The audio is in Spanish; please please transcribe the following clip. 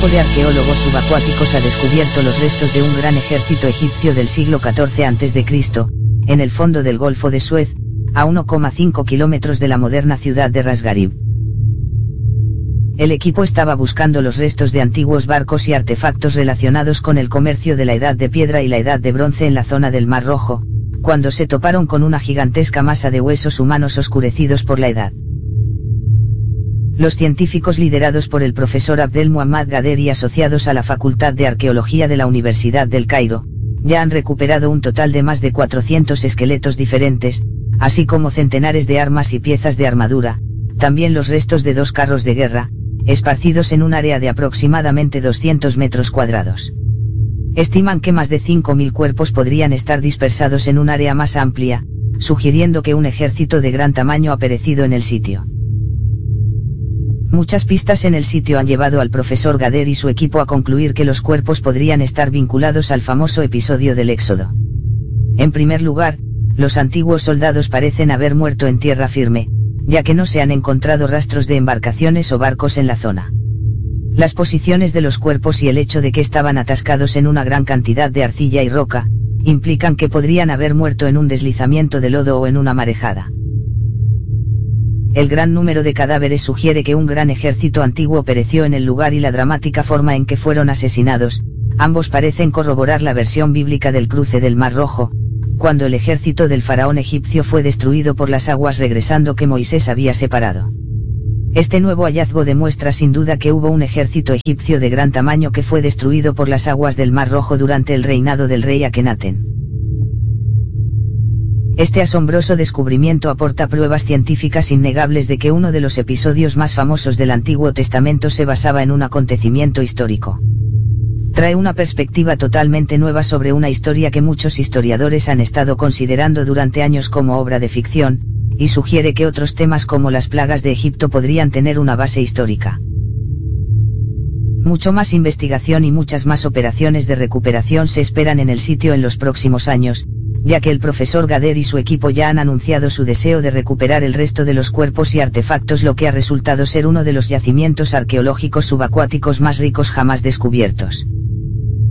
grupo de arqueólogos subacuáticos ha descubierto los restos de un gran ejército egipcio del siglo XIV a.C., en el fondo del Golfo de Suez, a 1,5 kilómetros de la moderna ciudad de Ras Gharib. El equipo estaba buscando los restos de antiguos barcos y artefactos relacionados con el comercio de la Edad de Piedra y la Edad de Bronce en la zona del Mar Rojo, cuando se toparon con una gigantesca masa de huesos humanos oscurecidos por la edad. Los científicos liderados por el profesor Abdel Muhammad Gader y asociados a la Facultad de Arqueología de la Universidad del Cairo, ya han recuperado un total de más de 400 esqueletos diferentes, así como centenares de armas y piezas de armadura, también los restos de 2 carros de guerra, esparcidos en un área de aproximadamente 200 metros cuadrados. Estiman que más de 5.000 cuerpos podrían estar dispersados en un área más amplia, sugiriendo que un ejército de gran tamaño ha perecido en el sitio. Muchas pistas en el sitio han llevado al profesor Gader y su equipo a concluir que los cuerpos podrían estar vinculados al famoso episodio del Éxodo. En primer lugar, los antiguos soldados parecen haber muerto en tierra firme, ya que no se han encontrado rastros de embarcaciones o barcos en la zona. Las posiciones de los cuerpos y el hecho de que estaban atascados en una gran cantidad de arcilla y roca, implican que podrían haber muerto en un deslizamiento de lodo o en una marejada. El gran número de cadáveres sugiere que un gran ejército antiguo pereció en el lugar y la dramática forma en que fueron asesinados, ambos parecen corroborar la versión bíblica del cruce del Mar Rojo, cuando el ejército del faraón egipcio fue destruido por las aguas regresando que Moisés había separado. Este nuevo hallazgo demuestra sin duda que hubo un ejército egipcio de gran tamaño que fue destruido por las aguas del Mar Rojo durante el reinado del rey Akenatón. Este asombroso descubrimiento aporta pruebas científicas innegables de que uno de los episodios más famosos del Antiguo Testamento se basaba en un acontecimiento histórico. Trae una perspectiva totalmente nueva sobre una historia que muchos historiadores han estado considerando durante años como obra de ficción, y sugiere que otros temas como las plagas de Egipto podrían tener una base histórica. Mucho más investigación y muchas más operaciones de recuperación se esperan en el sitio en los próximos años, ya que el profesor Gader y su equipo ya han anunciado su deseo de recuperar el resto de los cuerpos y artefactos, lo que ha resultado ser uno de los yacimientos arqueológicos subacuáticos más ricos jamás descubiertos.